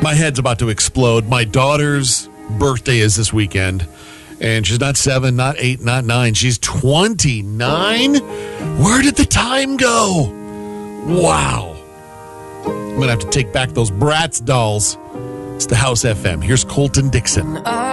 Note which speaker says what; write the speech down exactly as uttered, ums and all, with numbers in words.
Speaker 1: My head's about to explode. My daughter's birthday is this weekend, and she's not seven, not eight, not nine. She's twenty-nine? Where did the time go? Wow. I'm going to have to take back those Bratz dolls. It's the House F M. Here's Colton Dixon.